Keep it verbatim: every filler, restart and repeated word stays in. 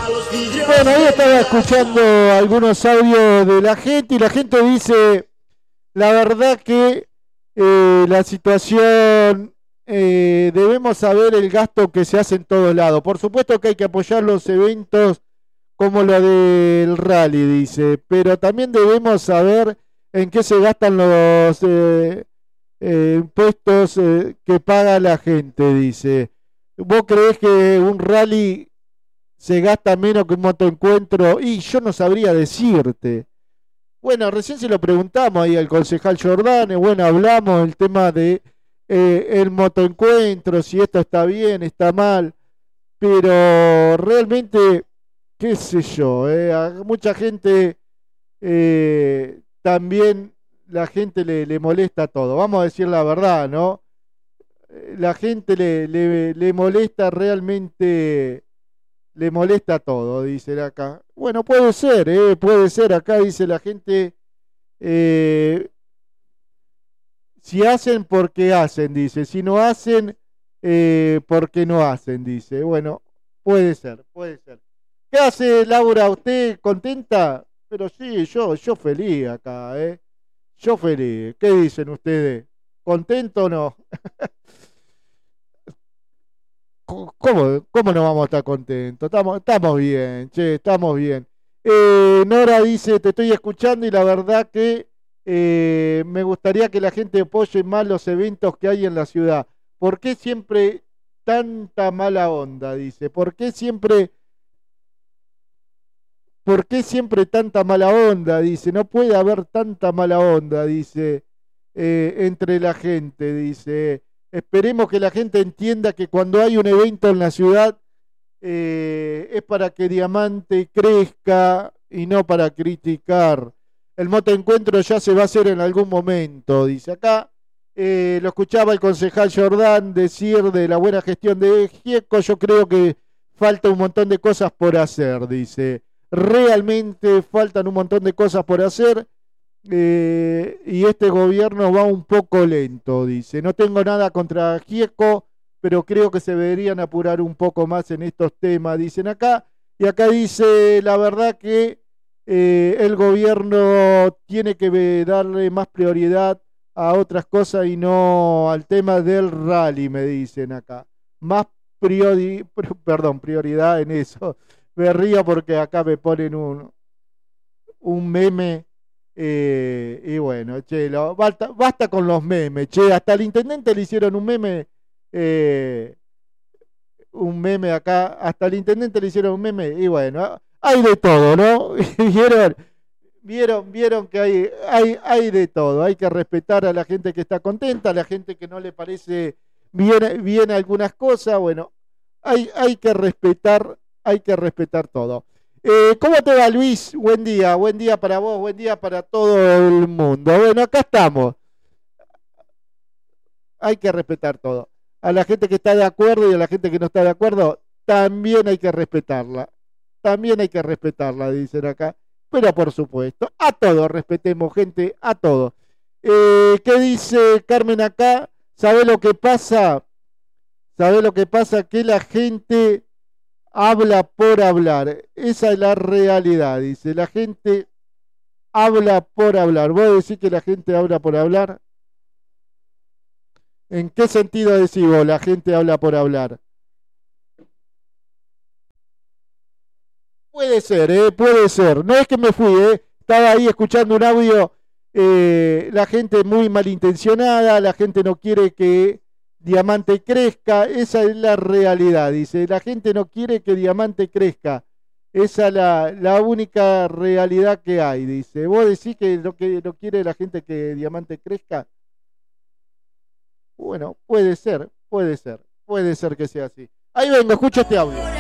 Bueno, ahí estaba escuchando algunos audios de la gente y la gente dice, la verdad que eh, la situación, eh, debemos saber el gasto que se hace en todos lados. Por supuesto que hay que apoyar los eventos como lo del rally, dice, pero también debemos saber en qué se gastan los eh, eh, impuestos eh, que paga la gente, dice. ¿Vos creés que un rally se gasta menos que un motoencuentro? Y yo no sabría decirte. Bueno, recién se lo preguntamos ahí al concejal Jordán, bueno, hablamos del tema de eh, el motoencuentro, si esto está bien, está mal, pero realmente, qué sé yo, eh, a mucha gente eh, también la gente le, le molesta todo, vamos a decir la verdad, ¿no? Eh, La gente le, le, le molesta realmente, le molesta todo, dice acá. Bueno, puede ser, eh, puede ser, acá dice la gente, eh, si hacen, porque hacen, dice, si no hacen, eh, porque no hacen, dice. Bueno, puede ser, puede ser. ¿Qué hace Laura? ¿Usted contenta? Pero sí, yo, yo feliz acá, ¿eh? Yo feliz. ¿Qué dicen ustedes? ¿Contento o no? ¿Cómo, cómo no vamos a estar contentos? Estamos, estamos bien, che, estamos bien. Eh, Nora dice, te estoy escuchando y la verdad que eh, me gustaría que la gente apoye más los eventos que hay en la ciudad. ¿Por qué siempre tanta mala onda? Dice. ¿Por qué siempre, por qué siempre tanta mala onda? Dice. No puede haber tanta mala onda, dice, eh, entre la gente, dice. Esperemos que la gente entienda que cuando hay un evento en la ciudad eh, es para que Diamante crezca y no para criticar. El motoencuentro ya se va a hacer en algún momento, dice acá. Eh, lo escuchaba el concejal Jordán decir de la buena gestión de Gieco. Yo creo que falta un montón de cosas por hacer, dice. Realmente faltan un montón de cosas por hacer. Eh, y este gobierno va un poco lento, dice. No tengo nada contra Gieco, pero creo que se deberían apurar un poco más en estos temas, dicen acá. Y acá dice, la verdad que eh, el gobierno tiene que darle más prioridad a otras cosas y no al tema del rally, me dicen acá. Más priori, perdón, prioridad en eso. Me río porque acá me ponen un, un meme. Eh, y bueno, che, lo, basta, basta con los memes, che, hasta al intendente le hicieron un meme, eh, un meme acá, hasta al intendente le hicieron un meme, y bueno, hay de todo, ¿no? ¿Vieron? Vieron, vieron que hay, hay, hay de todo, hay que respetar a la gente que está contenta, a la gente que no le parece bien, bien algunas cosas, bueno, hay, hay que respetar, hay que respetar todo. Eh, ¿Cómo te va, Luis? Buen día, buen día para vos, buen día para todo el mundo. Bueno, acá estamos. Hay que respetar todo. A la gente que está de acuerdo y a la gente que no está de acuerdo, también hay que respetarla. También hay que respetarla, dicen acá. Pero por supuesto, a todos respetemos, gente, a todos. Eh, ¿Qué dice Carmen acá? ¿Sabe lo que pasa? ¿Sabe lo que pasa? Que la gente habla por hablar. Esa es la realidad, dice. La gente habla por hablar. ¿Vos decís que la gente habla por hablar? ¿En qué sentido decís vos, la gente habla por hablar? Puede ser, ¿eh? Puede ser. No es que me fui, ¿eh? Estaba ahí escuchando un audio. Eh, la gente muy malintencionada, la gente no quiere que Diamante crezca. Esa es la realidad, dice. La gente no quiere que Diamante crezca. Esa es la, la única realidad que hay, dice. ¿Vos decís que lo que no quiere la gente que Diamante crezca? Bueno, puede ser, puede ser. Puede ser que sea así. Ahí vengo, escucho este audio.